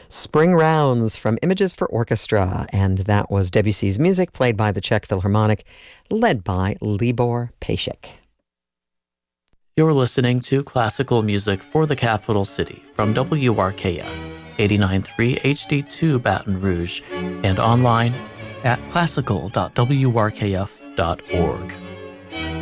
Spring Rounds from Images for Orchestra, and that was Debussy's music played by the Czech Philharmonic, led by Libor Pejsik. You're listening to classical music for the capital city from WRKF 89.3 HD2 Baton Rouge and online at classical.wrkf.org.